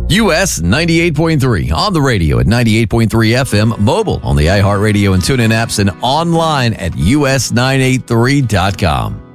US 98.3 on the radio at 98.3 FM, mobile on the iHeartRadio and TuneIn apps, and online at us983.com.